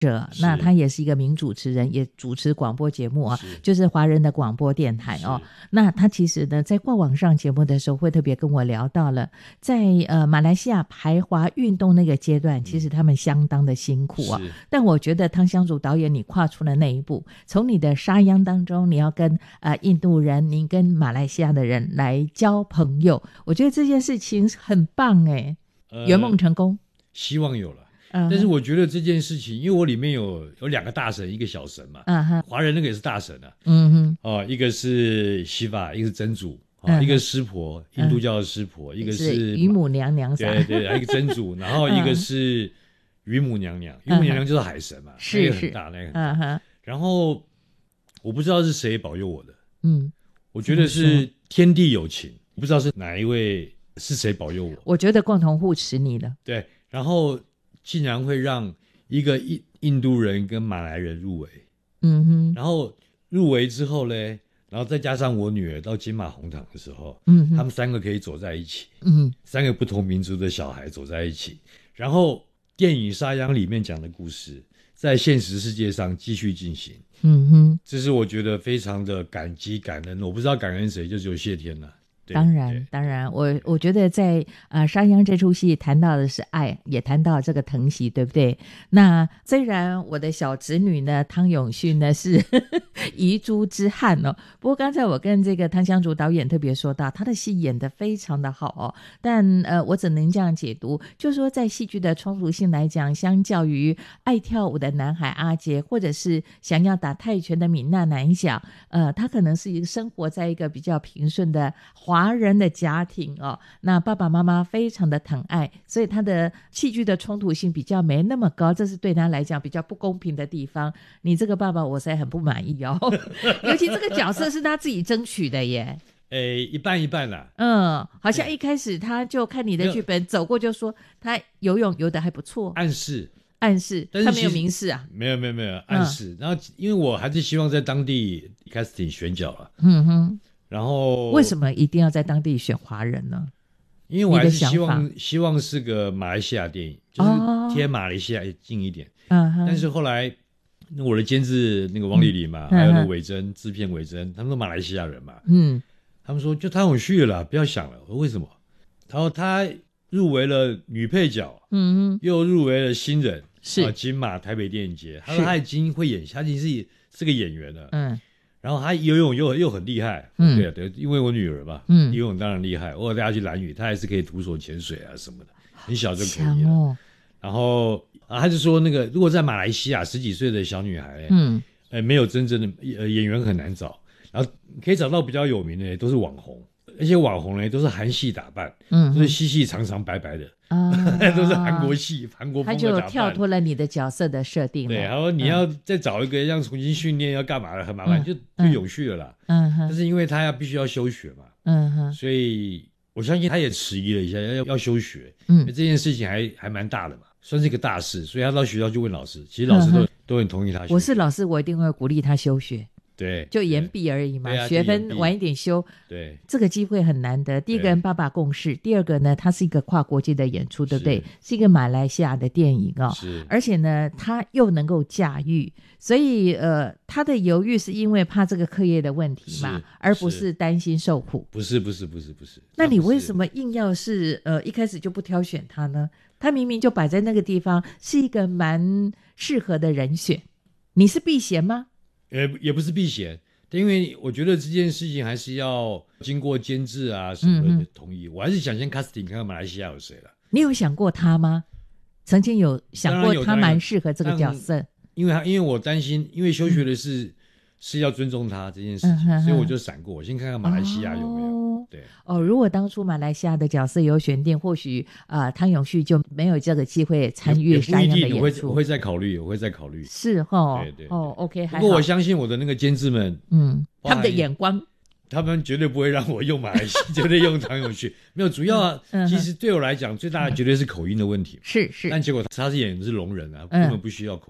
那他也是一个名主持人，也主持广播节目啊，就是华人的广播电台哦。那他其实呢，在过往上节目的时候，会特别跟我聊到了，在马来西亚排华运动那个阶段，其实他们相当的辛苦啊。但我觉得汤香竹导演，你跨出了那一步，从你的沙央当中，你要跟印度人，你跟马来西亚的人来交朋友，我觉得这件事情很棒哎，圆梦成功， 希望有了。但是我觉得这件事情，因为我里面有2个大神，一个小神嘛，华人那个也是大神啊，一个是西法，一个是真主，一个湿婆，印度教的湿婆，一个是渔母娘娘， 对对，一个真主，然后一个是渔母娘娘，渔母娘娘就是海神嘛，那个很大，那个很大。然后我不知道是谁保佑我的，我觉得是天地有情，不知道是哪一位是谁保佑我， 我觉得共同护持你了， 对，然后竟然会让一个印度人跟马来人入围，然后入围之后呢，然后再加上我女儿到金马红堂的时候，他们3个可以走在一起，3个不同民族的小孩走在一起，然后电影《沙央》里面讲的故事，在现实世界上继续进行，这是我觉得非常的感激感恩，我不知道感恩谁，就只有谢天了。 当然，我觉得在沙央这出戏谈到的是爱，也谈到这个疼惜，对不对？那虽然我的小侄女呢，汤永旭呢是遗珠之憾哦，不过刚才我跟这个汤香竹导演特别说到，他的戏演得非常的好哦，但我只能这样解读，就是说在戏剧的冲突性来讲，相较于爱跳舞的男孩阿杰，或者是想要打泰拳的闽南男小，他可能是一个生活在一个比较平顺的华人的家庭哦，那爸爸妈妈非常的疼爱，所以他的戏剧的冲突性比较没那么高，这是对他来讲比较不公平的地方。你这个爸爸我实在很不满意哦，尤其这个角色是他自己争取的耶。 一半一半啦。 好像一开始他就看你的剧本走过就说他游泳游得还不错， 暗示， 但是他没有明示啊， 没有暗示。然后因为我还是希望在当地 casting 选角了，然后为什么一定要在当地选华人呢？ 因为我还是希望是个马来西亚电影，就是贴马来西亚近一点。但是后来我的监制那个王丽丽嘛，还有那个伟珍制片伟珍，他们都马来西亚人嘛，他们说就汤永旭了，不要想了。我说为什么？然后他入围了女配角，又入围了新人，是金马台北电影节。他说他已经会演，他已经是个演员了。然后他游泳又很厉害，对，因为我女儿嘛，游泳当然厉害。偶尔带她去兰屿，她还是可以徒手潜水啊什么的，很小就可以了。然后他就说那个如果在马来西亚10几岁的小女孩，没有真正的演员很难找，然后可以找到比较有名的都是网红，而且网红呢都是韩系打扮，都是细细长长白白的。都是韩国戏，韩国风的打扮， 他就跳脱了你的角色的设定了。 对，他说你要再找一个要重新训练，要干嘛的，很麻烦，就永续了啦。但是因为他必须要休学嘛，所以我相信他也迟疑了一下，要休学。这件事情还蛮大的嘛，算是一个大事，所以他到学校就问老师，其实老师都很同意他休学。 我是老师，我一定会鼓励他休学。 对， 就延毕而已嘛，学分晚一点修。 对， 这个机会很难得。第一个跟爸爸共事，第二个呢，它是一个跨国际的演出，对不对？是一个马来西亚的电影哦，而且呢，他又能够驾驭，所以他的犹豫是因为怕这个课业的问题嘛，而不是担心受苦。 不是。 那你为什么硬要是一开始就不挑选他呢？他明明就摆在那个地方，是一个蛮适合的人选。你是避嫌吗？ 也不是避嫌，因为我觉得这件事情还是要经过监制啊什么的同意。我还是想先 casting 看看马来西亚有谁了。你有想过他吗？曾经有想过他蛮适合这个角色？ 因为我担心，因为休学的是要尊重他这件事情，所以我就闪过，我先看看马来西亚有没有。对如果当初马来西亚的角色有选定，或许汤永旭就没有这个机会参与沙央的演出。 我会再考虑。 是对OK。 不过我相信我的那个监制们， 他们的眼光， 他们绝对不会让我用马来西亚，绝对用汤永旭。没有，主要其实对我来讲最大的绝对是口音的问题。 是， 但结果他是演的是聋人啊，根本不需要口音。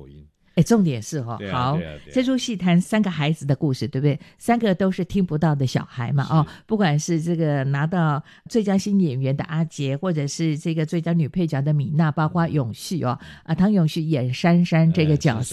重点是好，这出戏谈3个孩子的故事，对不对？3个都是听不到的小孩嘛，不管是这个拿到最佳新演员的阿杰，或者是这个最佳女配角的米娜，包括永旭汤永旭演珊珊这个角色。